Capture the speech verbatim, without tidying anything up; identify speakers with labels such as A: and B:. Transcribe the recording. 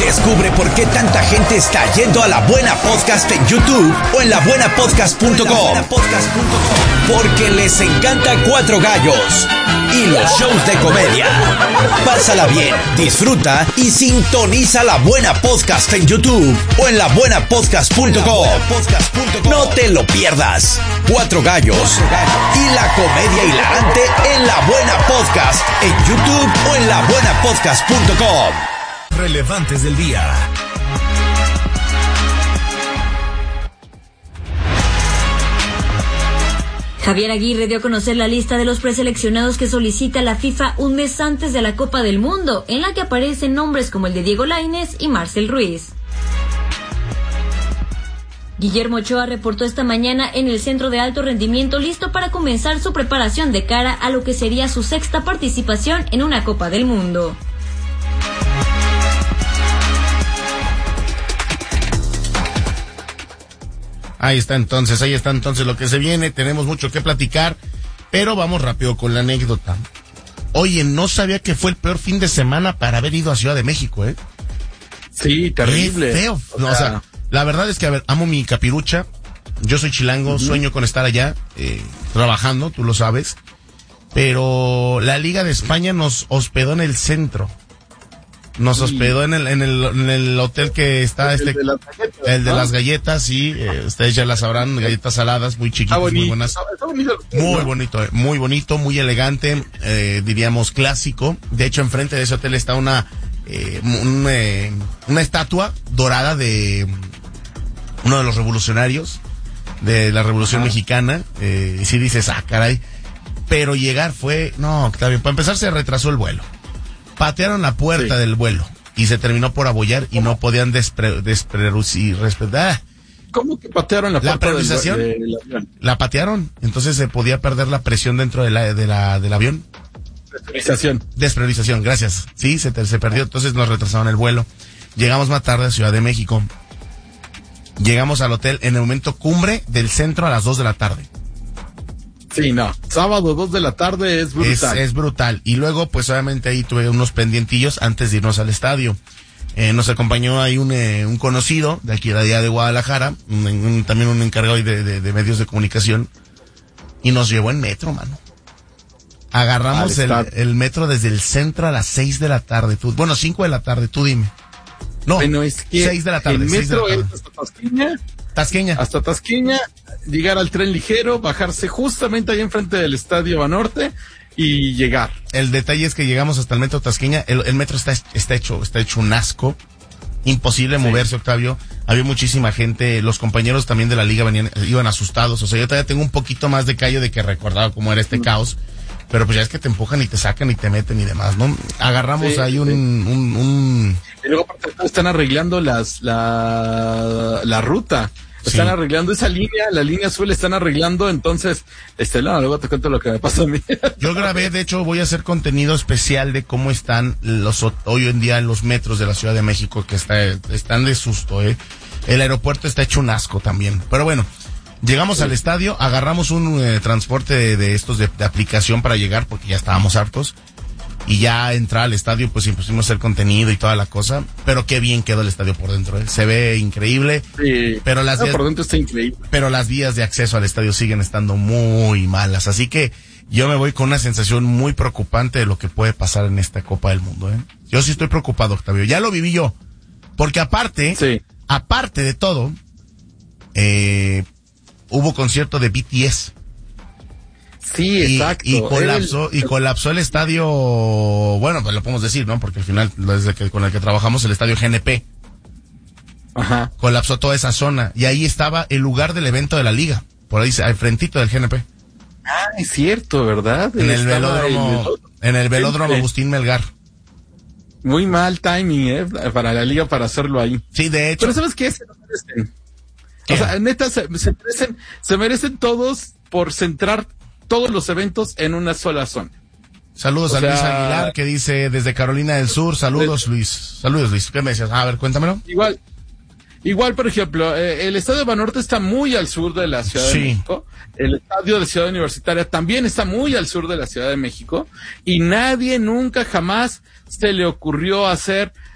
A: Descubre por qué tanta gente está yendo a La Buena Podcast en YouTube o en la buena podcast punto com. Porque les encanta Cuatro Gallos y los shows de comedia. Pásala bien, disfruta y sintoniza La Buena Podcast en YouTube o en la buena podcast punto com. No te lo pierdas. Cuatro Gallos y la comedia hilarante en La Buena Podcast en YouTube o en la buena podcast punto com.
B: Relevantes del día.
C: Javier Aguirre dio a conocer la lista de los preseleccionados que solicita la FIFA un mes antes de la Copa del Mundo, en la que aparecen nombres como el de Diego Lainez y Marcel Ruiz. Guillermo Ochoa reportó esta mañana en el Centro de Alto Rendimiento listo para comenzar su preparación de cara a lo que sería su sexta participación en una Copa del Mundo.
D: Ahí está entonces, ahí está entonces lo que se viene, tenemos mucho que platicar, pero vamos rápido con la anécdota. Oye, no sabía que fue el peor fin de semana para haber ido a Ciudad de México, ¿eh?
E: Sí, terrible.
D: Qué feo. O, no, sea... o sea, la verdad es que, a ver, amo mi capirucha, yo soy chilango, uh-huh. sueño con estar allá, eh, trabajando, tú lo sabes, pero la Liga de España nos hospedó en el centro. Nos hospedó en el, en el, en el hotel que está
E: el
D: este,
E: de las galletas,
D: el de
E: ¿no?
D: las galletas, sí, eh, ustedes ya las sabrán, galletas saladas, muy chiquitas,
E: ah,
D: muy buenas.
E: Está bonito,
D: muy
E: ¿no?
D: bonito, eh, muy bonito, muy elegante, eh, diríamos clásico. De hecho, enfrente de ese hotel está una, eh, un, eh, una estatua dorada de uno de los revolucionarios de la Revolución Ajá. Mexicana, eh, y si dices, ah, caray, pero llegar fue, no, está bien, para empezar se retrasó el vuelo. Patearon la puerta sí. del vuelo y se terminó por abollar y no podían despre, desprerucir, respetar.
E: ¿Cómo que patearon la puerta
D: la del, del avión? La patearon, entonces se podía perder la presión dentro de la, de la, del avión.
E: Despresización.
D: Despresización, gracias. Sí, se, se perdió, entonces nos retrasaron el vuelo. Llegamos más tarde a Ciudad de México. Llegamos al hotel en el momento cumbre del centro a las dos de la tarde.
E: Sí, no. Sábado, dos de la tarde es brutal.
D: Es, es brutal. Y luego, pues obviamente ahí tuve unos pendientillos antes de irnos al estadio. Eh, nos acompañó ahí un, eh, un conocido de aquí de allá de Guadalajara, un, un, también un encargado de, de, de medios de comunicación, y nos llevó en metro, mano. Agarramos el, el metro desde el centro a las seis de la tarde. Tú, bueno, cinco de la tarde, tú dime. No,
E: bueno, es que
D: seis de la tarde.
E: El metro
D: es
E: hasta Tasqueña.
D: Tasqueña.
E: Hasta Tasqueña, llegar al tren ligero, bajarse justamente ahí enfrente del Estadio Banorte y llegar.
D: El detalle es que llegamos hasta el metro Tasqueña, el, el metro está, está hecho, está hecho un asco. Imposible sí. moverse, Octavio. Había muchísima gente, los compañeros también de la liga venían, iban asustados. O sea, yo todavía tengo un poquito más de callo de que recordaba cómo era este mm. caos. Pero pues ya es que te empujan y te sacan y te meten y demás, ¿no? Agarramos sí, ahí sí. Un, un, un...
E: Y luego están arreglando las, la, la ruta. Están sí. arreglando esa línea, la línea azul están arreglando, entonces, este, no, luego te cuento lo que me pasa a mí.
D: Yo grabé, de hecho, voy a hacer contenido especial de cómo están los, hoy en día los metros de la Ciudad de México, que está, están de susto, eh. El aeropuerto está hecho un asco también, pero bueno. Llegamos sí. al estadio, agarramos un eh, transporte de, de estos de, de aplicación para llegar porque ya estábamos hartos y ya entrar al estadio pues impusimos hacer contenido y toda la cosa, pero qué bien quedó el estadio por dentro, ¿eh? Se ve increíble,
E: sí.
D: pero las
E: no,
D: vías,
E: por dentro está increíble.
D: Pero las vías de acceso al estadio siguen estando muy malas, así que yo me voy con una sensación muy preocupante de lo que puede pasar en esta Copa del Mundo, ¿eh? Yo sí estoy preocupado, Octavio, ya lo viví yo, porque aparte,
E: sí.
D: aparte de todo, eh... hubo concierto de B T S.
E: Sí, exacto.
D: Y, y colapsó, el... y colapsó el estadio, bueno, pues lo podemos decir, ¿no? Porque al final, desde que, con el que trabajamos, el estadio G N P.
E: Ajá.
D: Colapsó toda esa zona. Y ahí estaba el lugar del evento de la liga. Por ahí, al frentito del G N P.
E: Ah, es cierto, ¿verdad?
D: En el velódromo, el... en el velódromo Agustín Melgar.
E: Muy mal timing, ¿eh? Para la liga, para hacerlo ahí.
D: Sí, de hecho.
E: Pero ¿sabes qué? Se lo merecen. O sea, neta, se, se merecen, se merecen todos por centrar todos los eventos en una sola zona.
D: Saludos o a sea, Luis Aguilar, que dice desde Carolina del Sur. Saludos, de, Luis. Saludos, Luis. ¿Qué me decías? A ver, cuéntamelo.
E: Igual, igual, por ejemplo, eh, el estadio Banorte está muy al sur de la Ciudad
D: sí.
E: de México. El estadio de Ciudad Universitaria también está muy al sur de la Ciudad de México. Y nadie nunca jamás se le ocurrió hacer